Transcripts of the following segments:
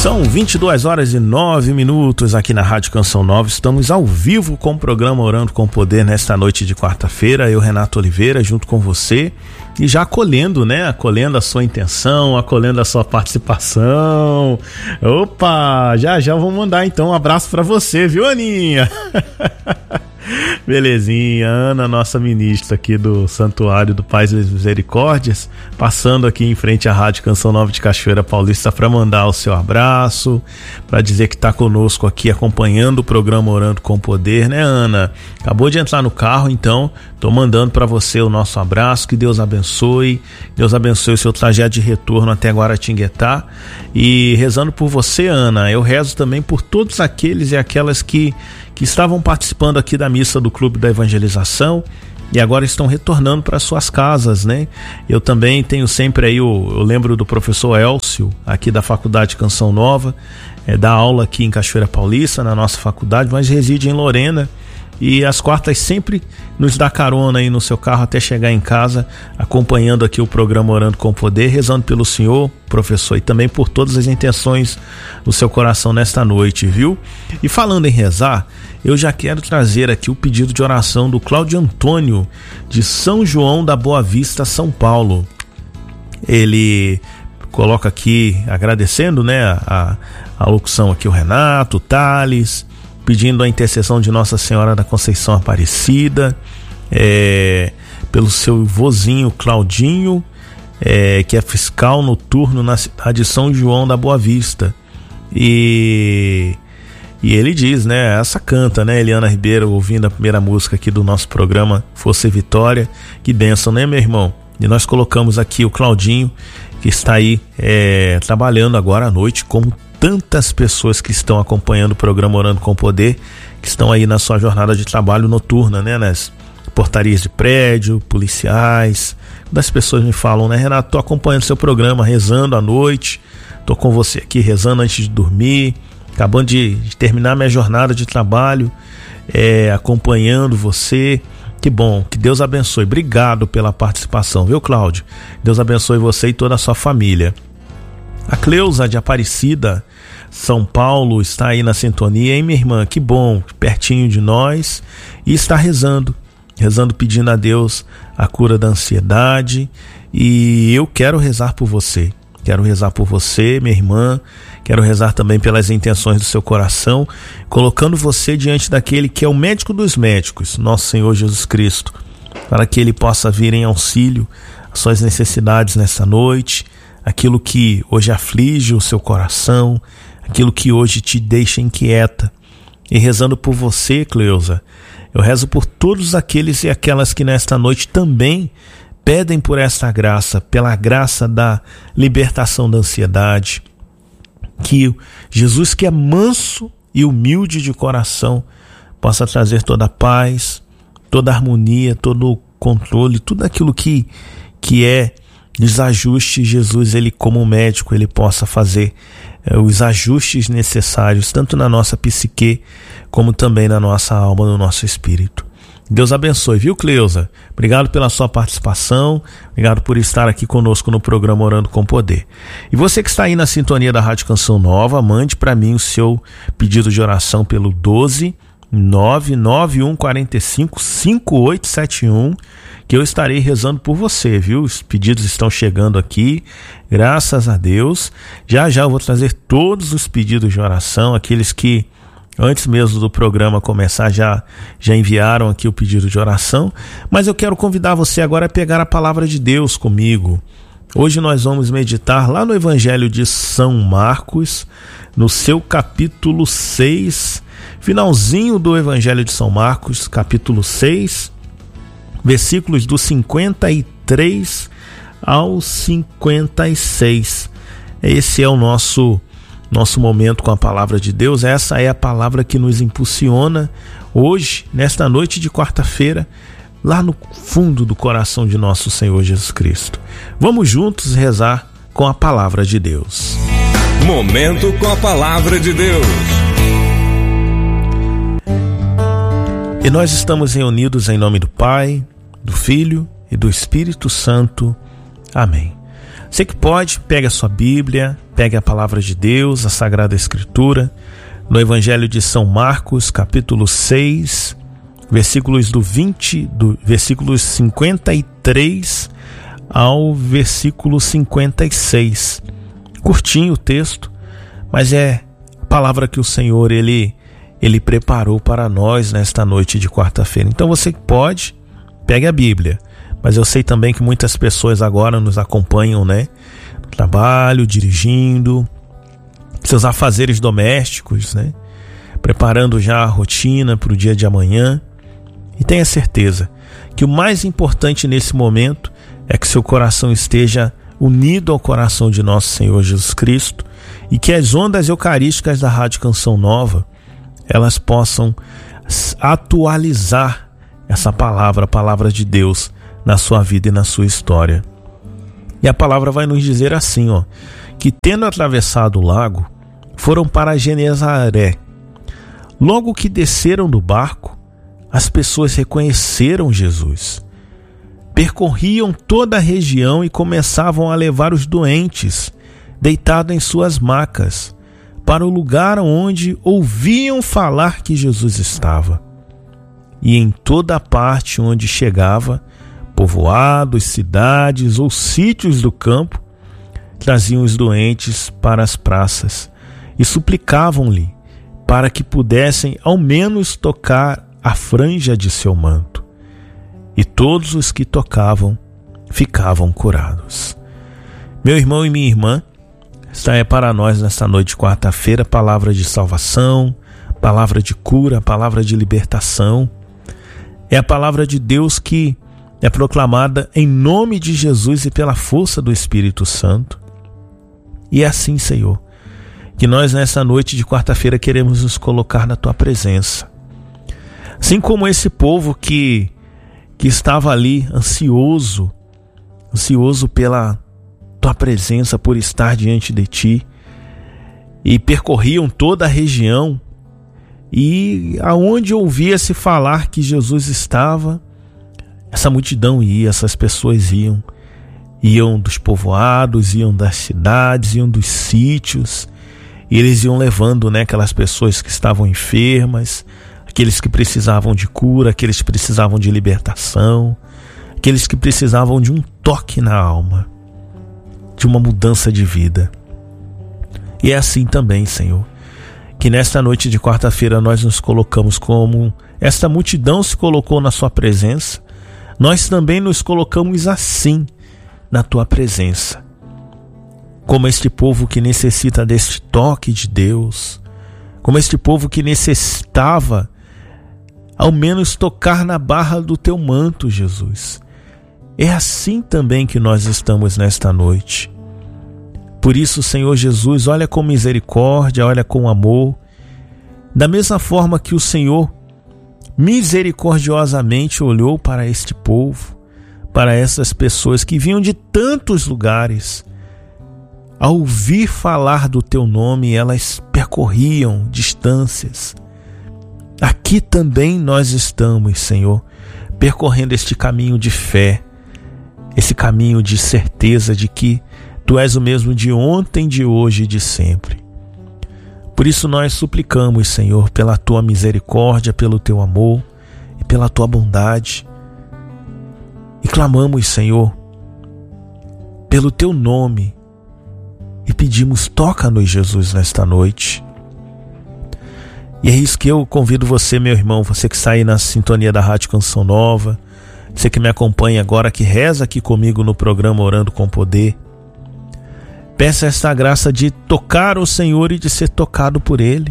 São 22h09 aqui na Rádio Canção Nova. Estamos ao vivo com o programa Orando com Poder nesta noite de quarta-feira. Eu, Renato Oliveira, junto com você e já acolhendo, né? Acolhendo a sua intenção, acolhendo a sua participação. Opa, já vou mandar então um abraço pra você, viu, Aninha? Belezinha, Ana, nossa ministra aqui do Santuário do Paz das Misericórdias, passando aqui em frente à Rádio Canção Nova de Cachoeira Paulista para mandar o seu abraço, para dizer que está conosco aqui acompanhando o programa Orando com Poder, né, Ana? Acabou de entrar no carro, então tô mandando para você o nosso abraço, que Deus abençoe o seu trajeto de retorno até Guaratinguetá, e rezando por você, Ana, eu rezo também por todos aqueles e aquelas que estavam participando aqui da missa do Clube da Evangelização e agora estão retornando para suas casas, né? Eu também tenho sempre aí, eu lembro do professor Elcio, aqui da Faculdade Canção Nova, dá aula aqui em Cachoeira Paulista, na nossa faculdade, mas reside em Lorena, e às quartas sempre nos dá carona aí no seu carro até chegar em casa, acompanhando aqui o programa Orando com Poder, rezando pelo senhor, professor, e também por todas as intenções do seu coração nesta noite, viu? E falando em rezar, eu já quero trazer aqui o pedido de oração do Cláudio Antônio, de São João da Boa Vista, São Paulo. Ele coloca aqui, agradecendo, né, a locução aqui, o Renato, o Thales, pedindo a intercessão de Nossa Senhora da Conceição Aparecida, pelo seu vozinho Claudinho, que é fiscal noturno na cidade de São João da Boa Vista. E ele diz, né, essa canta, né, Eliana Ribeiro, ouvindo a primeira música aqui do nosso programa Força e Vitória, que bênção, né, meu irmão? E nós colocamos aqui o Claudinho, que está aí trabalhando agora à noite, como tantas pessoas que estão acompanhando o programa Orando com Poder, que estão aí na sua jornada de trabalho noturna, né, nas portarias de prédio, policiais. Das pessoas me falam, né, Renato, tô acompanhando seu programa, rezando à noite, tô com você aqui rezando antes de dormir, acabando de terminar minha jornada de trabalho, acompanhando você. Que bom, que Deus abençoe. Obrigado pela participação, viu, Cláudio? Deus abençoe você e toda a sua família. A Cleusa de Aparecida, São Paulo, está aí na sintonia, hein, minha irmã? Que bom, pertinho de nós, e está rezando pedindo a Deus a cura da ansiedade, e eu quero rezar por você, minha irmã, quero rezar também pelas intenções do seu coração, colocando você diante daquele que é o médico dos médicos, nosso Senhor Jesus Cristo, para que Ele possa vir em auxílio às suas necessidades nessa noite, aquilo que hoje aflige o seu coração, aquilo que hoje te deixa inquieta. E rezando por você, Cleusa, eu rezo por todos aqueles e aquelas que nesta noite também pedem por esta graça, pela graça da libertação da ansiedade, que Jesus, que é manso e humilde de coração, possa trazer toda a paz, toda a harmonia, todo o controle, tudo aquilo que é desajuste. Jesus, ele como médico, ele possa fazer os ajustes necessários, tanto na nossa psique, como também na nossa alma, no nosso espírito. Deus abençoe, viu, Cleusa? Obrigado pela sua participação, obrigado por estar aqui conosco no programa Orando com Poder. E você que está aí na sintonia da Rádio Canção Nova, mande para mim o seu pedido de oração pelo 12991455871, que eu estarei rezando por você, viu? Os pedidos estão chegando aqui, graças a Deus. Já eu vou trazer todos os pedidos de oração, aqueles que antes mesmo do programa começar já enviaram aqui o pedido de oração, mas eu quero convidar você agora a pegar a palavra de Deus comigo. Hoje nós vamos meditar lá no Evangelho de São Marcos, no seu capítulo 6, finalzinho do Evangelho de São Marcos, capítulo 6, versículos do 53 ao 56. Esse é o nosso momento com a palavra de Deus. Essa é a palavra que nos impulsiona hoje, nesta noite de quarta-feira, lá no fundo do coração de nosso Senhor Jesus Cristo. Vamos juntos rezar com a palavra de Deus. Momento com a palavra de Deus. E nós estamos reunidos em nome do Pai, do Filho e do Espírito Santo. Amém. Você que pode, pegue a sua Bíblia, pegue a Palavra de Deus, a Sagrada Escritura, no Evangelho de São Marcos, capítulo 6, versículos versículos 53 ao versículo 56. Curtinho o texto, mas é a palavra que o Senhor ele preparou para nós nesta noite de quarta-feira. Então você que pode, pegue a Bíblia. Mas eu sei também que muitas pessoas agora nos acompanham, né? No trabalho, dirigindo, seus afazeres domésticos, né? Preparando já a rotina para o dia de amanhã. E tenha certeza que o mais importante nesse momento é que seu coração esteja unido ao coração de nosso Senhor Jesus Cristo e que as ondas eucarísticas da Rádio Canção Nova, elas possam atualizar essa palavra, a palavra de Deus, na sua vida e na sua história. E a palavra vai nos dizer assim, que tendo atravessado o lago, foram para Genezaré. Logo que desceram do barco, as pessoas reconheceram Jesus. Percorriam toda a região e começavam a levar os doentes, deitados em suas macas, para o lugar onde ouviam falar que Jesus estava. E em toda a parte onde chegava, povoados, cidades ou sítios do campo, traziam os doentes para as praças e suplicavam-lhe para que pudessem ao menos tocar a franja de seu manto. E todos os que tocavam ficavam curados. Meu irmão e minha irmã, esta é para nós nesta noite de quarta-feira palavra de salvação, palavra de cura, palavra de libertação. É a palavra de Deus que é proclamada em nome de Jesus e pela força do Espírito Santo. E é assim, Senhor, que nós nessa noite de quarta-feira queremos nos colocar na Tua presença. Assim como esse povo que estava ali ansioso pela Tua presença, por estar diante de Ti, e percorriam toda a região, e aonde ouvia-se falar que Jesus estava, essa multidão ia, essas pessoas iam dos povoados, iam das cidades, iam dos sítios, e eles iam levando, né, aquelas pessoas que estavam enfermas, aqueles que precisavam de cura, aqueles que precisavam de libertação, aqueles que precisavam de um toque na alma, de uma mudança de vida. E é assim também, Senhor, que nesta noite de quarta-feira nós nos colocamos como esta multidão se colocou na Sua presença. Nós também nos colocamos assim na Tua presença, como este povo que necessita deste toque de Deus, como este povo que necessitava ao menos tocar na barra do Teu manto, Jesus. É assim também que nós estamos nesta noite. Por isso, Senhor Jesus, olha com misericórdia, olha com amor, da mesma forma que o Senhor misericordiosamente olhou para este povo, para essas pessoas que vinham de tantos lugares. Ao ouvir falar do Teu nome, elas percorriam distâncias. Aqui também nós estamos, Senhor, percorrendo este caminho de fé, esse caminho de certeza de que Tu és o mesmo de ontem, de hoje e de sempre. Por isso nós suplicamos, Senhor, pela Tua misericórdia, pelo Teu amor e pela Tua bondade. E clamamos, Senhor, pelo Teu nome e pedimos, toca-nos, Jesus, nesta noite. E é isso que eu convido você, meu irmão, você que está aí na sintonia da Rádio Canção Nova, você que me acompanha agora, que reza aqui comigo no programa Orando com Poder. Peça esta graça de tocar o Senhor e de ser tocado por Ele.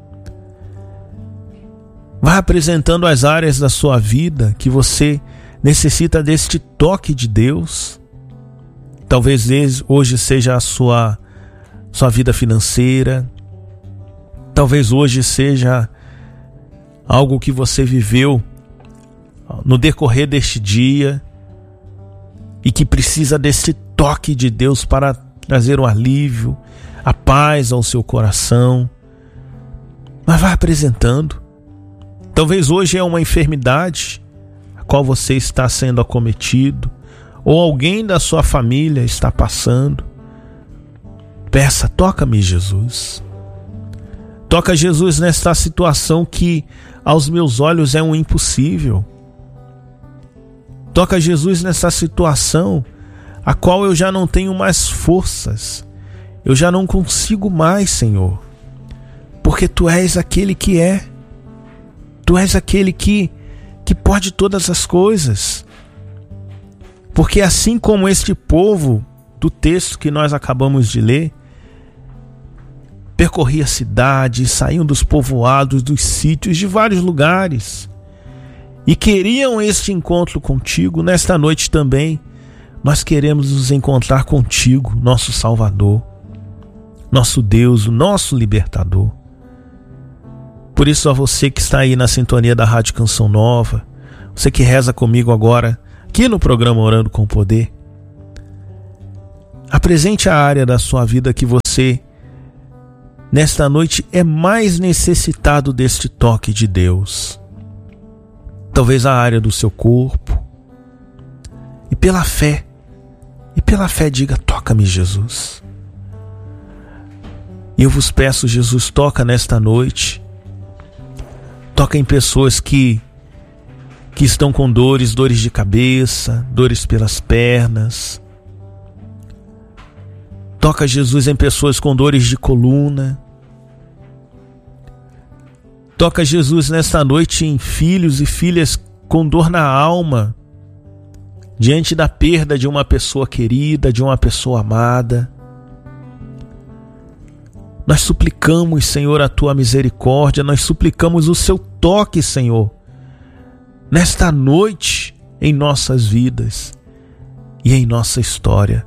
Vá apresentando as áreas da sua vida que você necessita deste toque de Deus. Talvez hoje seja a sua vida financeira. Talvez hoje seja algo que você viveu no decorrer deste dia e que precisa deste toque de Deus para trazer o alívio, a paz ao seu coração. Mas vai apresentando. Talvez hoje é uma enfermidade a qual você está sendo acometido, ou alguém da sua família está passando, peça, toca-me, Jesus. Toca, Jesus, nesta situação que aos meus olhos é um impossível. Toca, Jesus, nessa situação a qual eu já não tenho mais forças. Eu já não consigo mais, Senhor. Porque Tu és aquele que é. Tu és aquele que pode todas as coisas. Porque assim como este povo do texto que nós acabamos de ler, percorria a cidade, saíam dos povoados, dos sítios, de vários lugares, e queriam este encontro contigo. Nesta noite também nós queremos nos encontrar contigo, nosso Salvador, nosso Deus, o nosso Libertador. Por isso, a você que está aí na sintonia da Rádio Canção Nova, você que reza comigo agora aqui no programa Orando com Poder, apresente a área da sua vida que você nesta noite é mais necessitado deste toque de Deus. Talvez a área do seu corpo. E pela fé diga, toca-me, Jesus. E eu vos peço, Jesus, toca nesta noite. Toca em pessoas que estão com dores de cabeça, dores pelas pernas. Toca, Jesus, em pessoas com dores de coluna. Toca, Jesus, nesta noite em filhos e filhas com dor na alma, diante da perda de uma pessoa querida, de uma pessoa amada. Nós suplicamos, Senhor, a Tua misericórdia, nós suplicamos o Seu toque, Senhor, nesta noite em nossas vidas e em nossa história.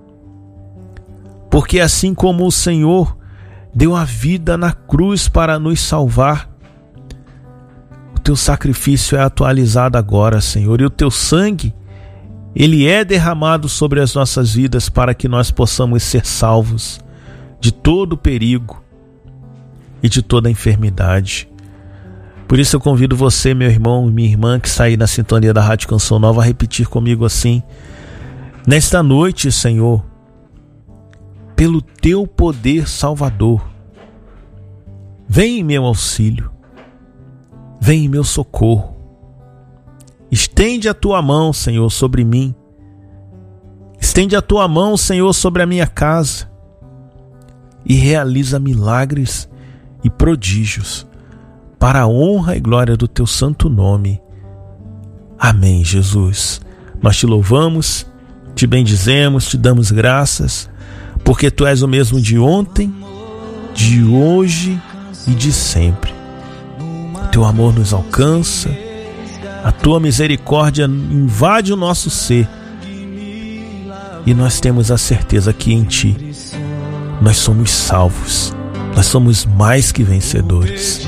Porque assim como o Senhor deu a vida na cruz para nos salvar, o Teu sacrifício é atualizado agora, Senhor, e o Teu sangue, ele é derramado sobre as nossas vidas para que nós possamos ser salvos de todo perigo e de toda enfermidade. Por isso eu convido você, meu irmão e minha irmã, que está aí na sintonia da Rádio Canção Nova, a repetir comigo assim: nesta noite, Senhor, pelo Teu poder salvador, vem em meu auxílio, vem em meu socorro. Estende a Tua mão, Senhor, sobre mim. Estende a Tua mão, Senhor, sobre a minha casa. E realiza milagres e prodígios para a honra e glória do Teu santo nome. Amém, Jesus. Nós Te louvamos, Te bendizemos, Te damos graças, porque Tu és o mesmo de ontem, de hoje e de sempre. O Teu amor nos alcança, a Tua misericórdia invade o nosso ser, e nós temos a certeza que em Ti nós somos salvos, nós somos mais que vencedores.